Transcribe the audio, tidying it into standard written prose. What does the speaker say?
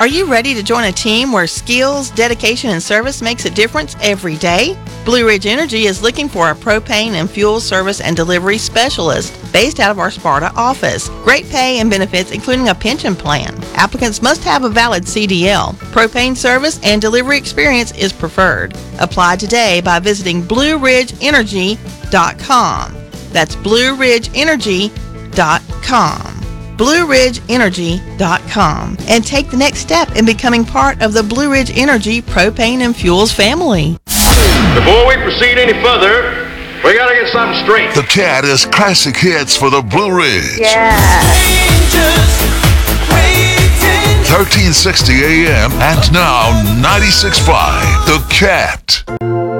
Are you ready to join a team where skills, dedication, and service makes a difference every day? Blue Ridge Energy is looking for a propane and fuel service and delivery specialist based out of our Sparta office. Great pay and benefits, including a pension plan. Applicants must have a valid CDL. Propane service and delivery experience is preferred. Apply today by visiting BlueRidgeEnergy.com. That's BlueRidgeEnergy.com. BlueRidgeEnergy.com, and take the next step in becoming part of the Blue Ridge Energy propane and fuels family. Before we proceed any further, we gotta get something straight. The Cat is classic hits for the Blue Ridge. Yeah. 1360 AM and now 96.5 The Cat.